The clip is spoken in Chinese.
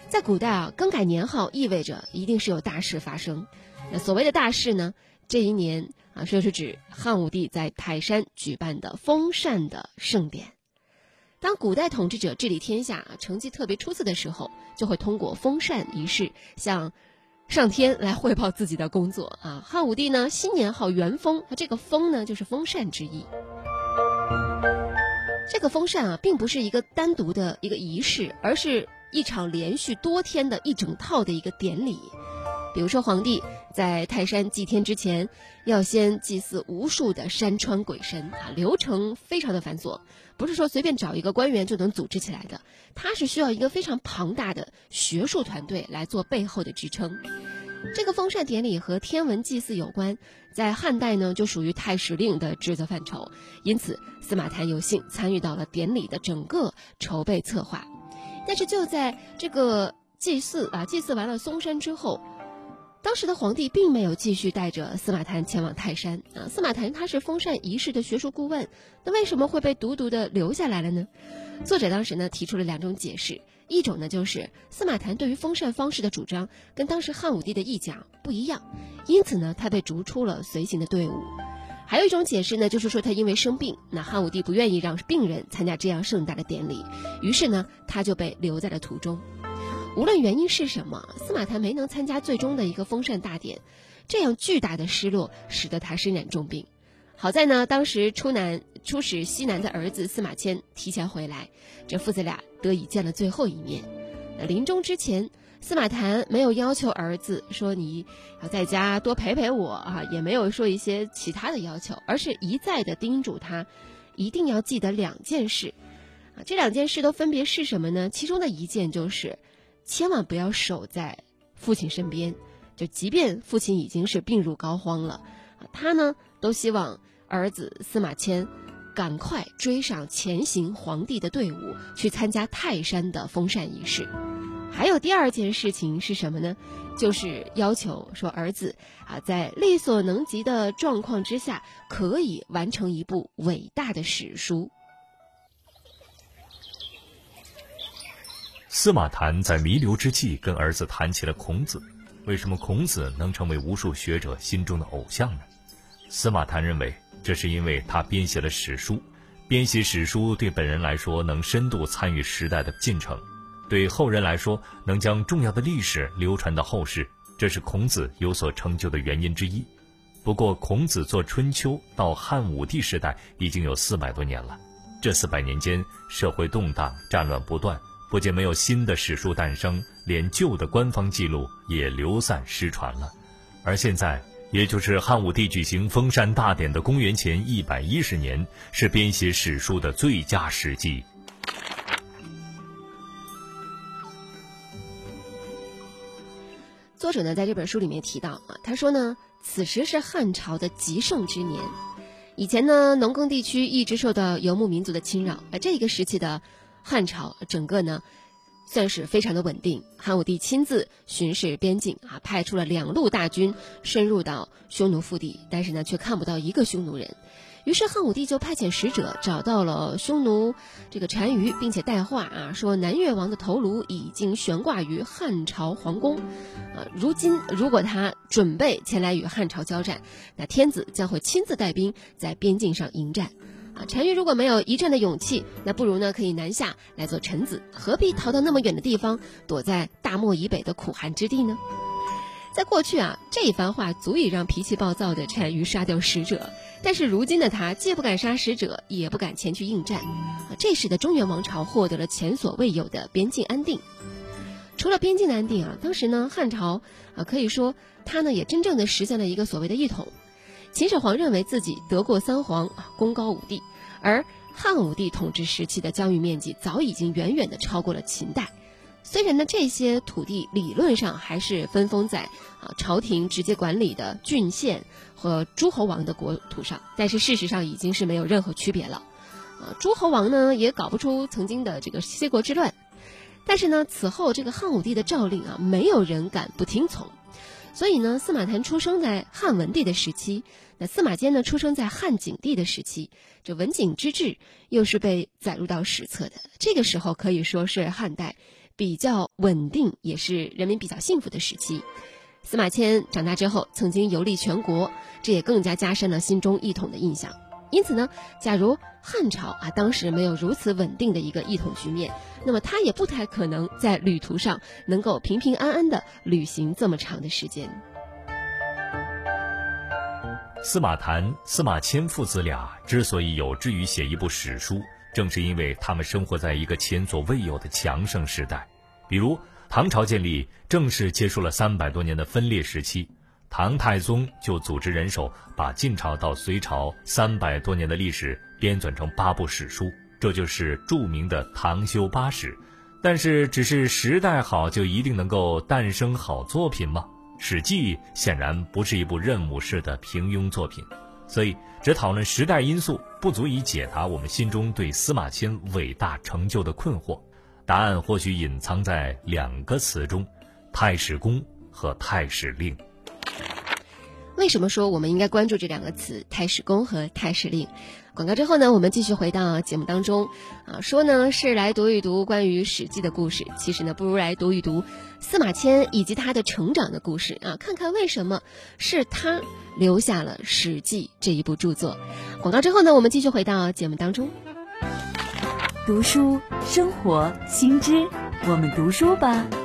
在古代啊，更改年号意味着一定是有大事发生。那所谓的大事呢，这一年啊，说是指汉武帝在泰山举办的封禅的盛典。当古代统治者治理天下成绩特别出色的时候，就会通过封禅仪式向上天来汇报自己的工作啊。汉武帝呢，新年号元封，这个封呢就是封禅之意。这个封禅啊，并不是一个单独的一个仪式，而是一场连续多天的一整套的一个典礼。比如说皇帝在泰山祭天之前，要先祭祀无数的山川鬼神啊，流程非常的繁琐，不是说随便找一个官员就能组织起来的，它是需要一个非常庞大的学术团队来做背后的支撑。这个封禅典礼和天文祭祀有关，在汉代呢就属于太史令的职责范畴，因此司马谈有幸参与到了典礼的整个筹备策划。但是就在这个祭祀完了嵩山之后，当时的皇帝并没有继续带着司马谈前往泰山啊。司马谈他是封禅仪式的学术顾问，那为什么会被独独的留下来了呢？作者当时呢提出了两种解释，一种呢就是司马谈对于封禅方式的主张跟当时汉武帝的意讲不一样，因此呢他被逐出了随行的队伍。还有一种解释呢，就是说他因为生病，那汉武帝不愿意让病人参加这样盛大的典礼，于是呢他就被留在了途中。无论原因是什么，司马谈没能参加最终的一个封禅大典，这样巨大的失落使得他身染重病。好在呢，当时出使西南的儿子司马迁提前回来，这父子俩得以见了最后一面。临终之前，司马谈没有要求儿子说你要在家多陪陪我啊，也没有说一些其他的要求，而是一再的叮嘱他一定要记得两件事啊。这两件事都分别是什么呢？其中的一件就是千万不要守在父亲身边，就即便父亲已经是病入膏肓了，他呢都希望儿子司马迁赶快追上前行皇帝的队伍，去参加泰山的封禅仪式。还有第二件事情是什么呢？就是要求说儿子在力所能及的状况之下，可以完成一部伟大的史书。 司马谈在弥留之际跟儿子谈起了孔子。为什么孔子能成为无数学者心中的偶像呢？司马谈认为，这是因为他编写了史书。编写史书对本人来说能深度参与时代的进程，对后人来说能将重要的历史流传到后世，这是孔子有所成就的原因之一。不过孔子做春秋到汉武帝时代已经有400多年了，这400年间社会动荡，战乱不断，不仅没有新的史书诞生，连旧的官方记录也流散失传了。而现在，也就是汉武帝举行封禅大典的公元前110年，是编写史书的最佳时机。 作者呢在这本书里面提到他说呢，此时是汉朝的极盛之年。以前呢，农耕地区一直受到游牧民族的侵扰，而这个时期的汉朝整个呢算是非常的稳定。汉武帝亲自巡视边境派出了2路大军深入到匈奴腹地，但是呢却看不到一个匈奴人。于是汉武帝就派遣使者找到了匈奴这个单于，并且带话说南越王的头颅已经悬挂于汉朝皇宫如今如果他准备前来与汉朝交战，那天子将会亲自带兵在边境上迎战单于如果没有一战的勇气，那不如呢可以南下来做臣子，何必逃到那么远的地方，躲在大漠以北的苦寒之地呢？在过去这一番话足以让脾气暴躁的单于杀掉使者，但是如今的他既不敢杀使者，也不敢前去应战这使得中原王朝获得了前所未有的边境安定。除了边境的安定当时呢汉朝可以说他呢也真正的实现了一个所谓的一统。秦始皇认为自己得过3皇，功高5帝，而汉武帝统治时期的疆域面积早已经远远的超过了秦代。虽然呢这些土地理论上还是分封在朝廷直接管理的郡县和诸侯王的国土上，但是事实上已经是没有任何区别了诸侯王呢也搞不出曾经的这个西国之乱。但是呢此后这个汉武帝的诏令没有人敢不听从。所以呢，司马谈出生在汉文帝的时期，那司马迁呢出生在汉景帝的时期，这文景之治又是被载入到史册的。这个时候可以说是汉代比较稳定，也是人民比较幸福的时期。司马迁长大之后曾经游历全国，这也更加加深了心中一统的印象。因此呢，假如汉朝当时没有如此稳定的一个一统局面，那么他也不太可能在旅途上能够平平安安的旅行这么长的时间。 司马谈、司马迁父子俩之所以有志于写一部史书，正是因为他们生活在一个前所未有的强盛时代。比如唐朝建立，正式结束了300多年的分裂时期，唐太宗就组织人手把晋朝到隋朝300多年的历史编纂成8部史书，这就是著名的唐修八史。但是只是时代好就一定能够诞生好作品吗？史记显然不是一部任务式的平庸作品，所以只讨论时代因素不足以解答我们心中对司马迁伟大成就的困惑。答案或许隐藏在2个词中：太史公和太史令。 为什么说我们应该关注这2个词，太史公和太史令？广告之后呢，我们继续回到节目当中说呢是来读一读关于史记的故事，其实呢不如来读一读司马迁以及他的成长的故事看看为什么是他留下了史记这一部著作。广告之后呢，我们继续回到节目当中。 读书生活新知，我们读书吧。